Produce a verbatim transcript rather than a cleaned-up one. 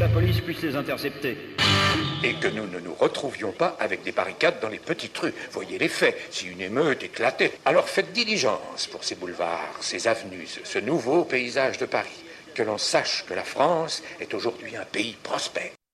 la police puisse les intercepter. Et que nous ne nous retrouvions pas avec des barricades dans les petites rues. Voyez les faits, si une émeute éclatait. Alors faites diligence pour ces boulevards, ces avenues, ce, ce nouveau paysage de Paris. Que l'on sache que la France est aujourd'hui un pays prospère.